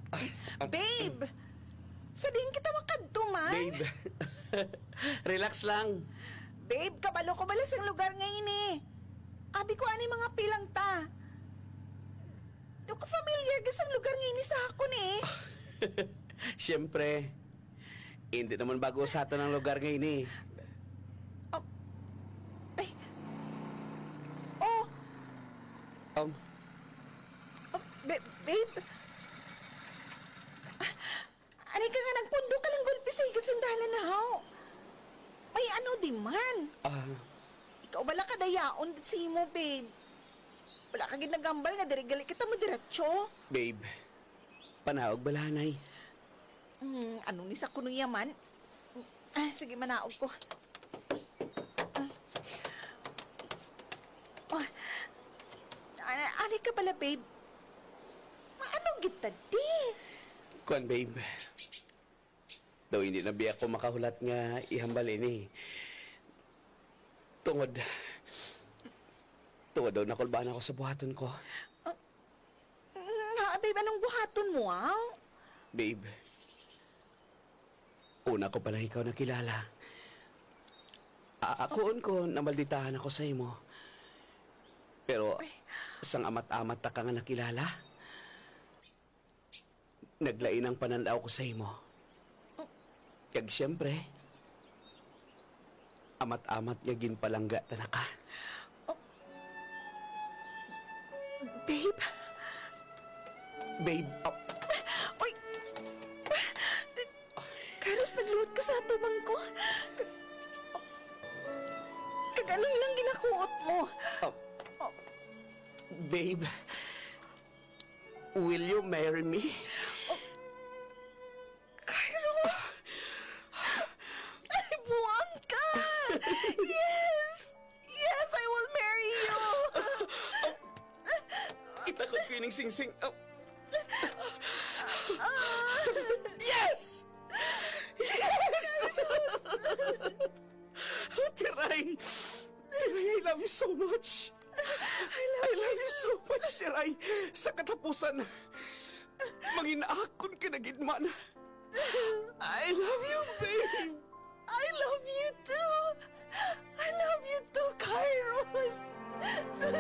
Babe! Sabihin kita makadto man. Babe, relax lang. Babe, kabalo ko balas ang lugar ngayon eh. Abi ko ani mga pilang ta. Di ko familiar gas ang lugar ngayon sa akon eh. Siyempre, hindi naman bago sa ato ng lugar ngayon eh. Ay. Oh, Um, babe. Ani ka nga nagpundo ka ng gulpi sa higit sandalan na haw. May ano di man. Ikaw bala ka dayaon sa imo, babe. Wala ka ginagambal nga dirigali kita mo diretso. babe, panahog balanay. Anong ni sa kuno yaman? Sige, manaog ko. Oh, ani ka pala, babe. Ano kita di? Kuan, babe. Daw hindi na biya ko makahulat nga ihambalin eh. Tungod daw nakulbaan ako sa buhaton ko. Babe, anong buhaton mo, Babe, una ko pala ikaw nakilala. Akoon ko namalditahan ako sa imo. Pero, sang amat-amat ta ka nga nakilala. Naglain ang pananaw ko sa imo. Kag siyempre, amat-amat nga ginpalangga ta na ka. Babe? Babe, Oy! Karos nagluhod ka sa atubang ko. Kaganong lang ginakuot mo. babe, will you marry me? Kairos! Ay, buwang ka! Yes! Yes, I will marry you! Itakot ko yung sing-sing. Yes! Yes! Tiray! Tiray, I love you so much. I love you so much, Tiray. Sa katapusan, manginaakon ka na gidman. I love you, babe. I love you too! I love you too, Kairos!